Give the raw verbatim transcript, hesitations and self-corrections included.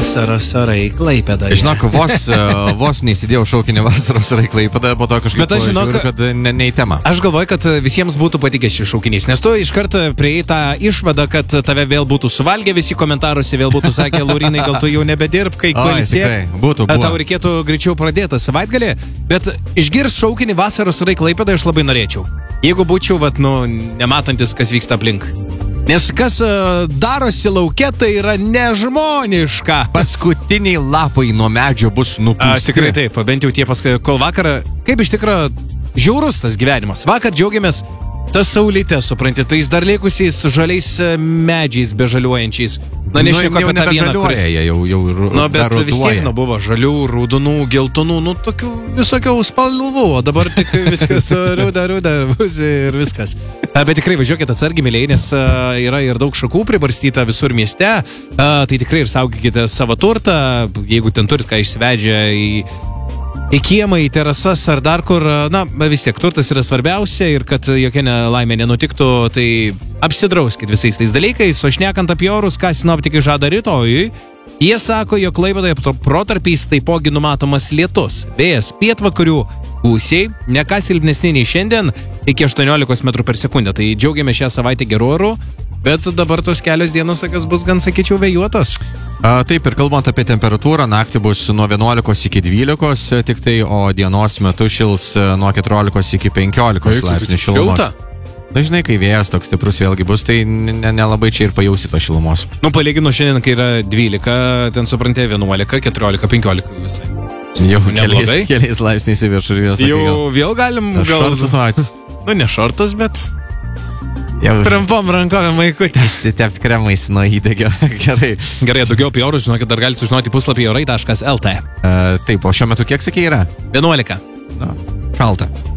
Vasaros orai Klaipėdoje. Žinok, vos, vos neįsidėjau šaukinį vasaros orai Klaipėdoje, po to kažkaip Bet aš žinok, žiūriu, kad ne, ne į temą. Aš galvoju, kad visiems būtų patikęs šis šaukinys, nes tu iš karto prieėjai tą išvadą, kad tave vėl būtų suvalgę visi komentaruose, vėl būtų sakę, Laurinai, gal tu jau nebedirb, kai pailsėk. Būtų, būtų. Tau reikėtų greičiau pradėti savaitgalį, bet išgirs šaukinį vasaros orai Klaipėdoje aš labai norėčiau. Jeigu būčiau, vat, nu, nematantis, kas vyksta aplink. Nes kas uh, darosi lauke, tai yra nežmoniška. Paskutiniai lapai nuo medžio bus nupūsti. Tikrai taip, bent jau tie paskui, kol vakarą, kaip iš tikrųjų žiaurus tas gyvenimas. Vakar džiaugiamės tas saulytė, supranti, tais dar likusiais žaliais medžiais bežaliuojančiais. Na, nežinau, nu, apie tą vieną, kuris... Jau, jau nu, bet vis tiek, nu, buvo žalių, raudonų, geltonų, nu, tokių visokių spalvų, o dabar tik viskas ruda, ruda, ir viskas. Bet tikrai važiuokite atsargiai, mėlyje, nes yra ir daug šakų pribarstyta visur mieste, tai tikrai ir saugykite savo turtą, jeigu ten turit ką išsivedžia į... į kiemą, į terasas ar dar kur, na, vis tiek turtas yra svarbiausia ir kad jokia nelaimė nenutiktų, tai apsidrauskit visais tais dalykais, o šnekant apie orus, ką sinoptikai žada rytojui, jie sako, jog Klaipėdoje protarpiais taipogi numatomas lietus, vėjas pietvakarių gūsiai, ne ką silpnesni nei šiandien, iki aštuoniolikos metrų per sekundę, tai džiaugiame šią savaitę gerų orų, bet dabar tos kelios dienos tokios bus gan, sakyčiau, vėjuotos. A, taip, ir kalbant apie temperatūrą, naktį bus nuo vienuolikos iki dvylikos tik tai, o dienos metu šils nuo keturiolikos iki penkiolikos laipsnių šilumos. Na, žinai, kai vėjas toks stiprus vėlgi bus, tai nelabai čia ir pajausi to šilumos. Nu, palyginu šiandien, kai yra dvylika, ten suprantė vienuolika, keturiolika, penkiolika visai. Jau keliais, keliais laipsniais į viršų ir vėl sakai. Jau vėl galim... Gal... Šortus matys. Nu, ne šortus, bet... Jau... Trampom rankovėm maikutė. Įsitept kremais nuo įdegio. Gerai. Gerai, daugiau apie orus, žinokit, dar galite sužinoti puslapį orai taškas lt. Uh, taip, o šiuo metu kiek sakė yra? vienuolika. Na, šalta.